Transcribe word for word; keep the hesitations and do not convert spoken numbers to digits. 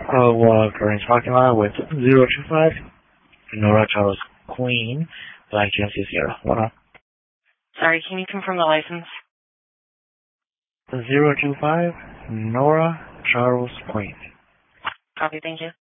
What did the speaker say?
Oh, uh, Grange parking lot with zero two five, Nora Charles Queen, Black Genesis Sierra. One up. Sorry, can you confirm the license? zero two five, Nora Charles Queen. Copy, thank you.